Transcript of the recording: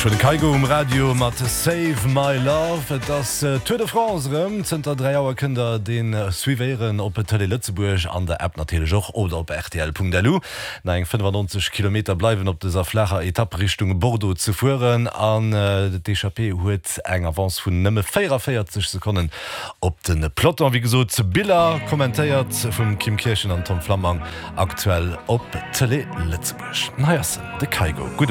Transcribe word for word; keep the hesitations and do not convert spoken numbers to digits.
Schon den Kaigo um Radio mat Save My Love, das äh, Tour de France Zter drei Auer Kinder den äh, Suiveieren op Tele Lützeburg an der App natürlich auch oder op R T L punkt L U. Nein, fünfundneunzig Kilometer bleiben op dieser flacher Etapperichtung Bordeaux zu fuhren an äh, de D H P huet eng Avance vun nëmme vierundvierzig Sekunden op den Plotter wie gesot zu Billa kommentiert vum Kim Kirchen an Tom Flammang aktuell op Tele Lützeburg. Naja, de Kaigo. Gut